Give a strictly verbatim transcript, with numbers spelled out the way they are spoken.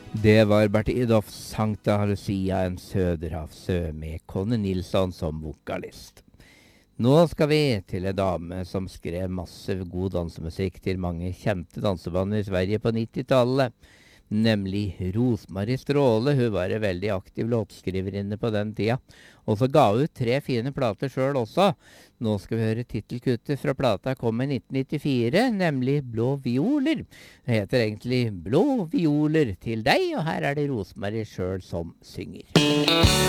Det var Bertidoff Sankta Lucia, en søderhavsø med Conny Nilsson som vokalist. Nå skal vi til en dame som skrev masse god dansemusikk til mange kjente danseband i Sverige på nittitallet. Nemlig Rosmarie Stråle. Hun var en veldig aktiv låtskriverinne på den tida. Og så ga hun ut tre fine plater sjøl også. Nå skal vi høre tittelkuttet fra plata kom i nitten nittifire, nemlig Blå violer. Det heter egentlig Blå violer til deg, og her er det Rosmarie sjøl som synger.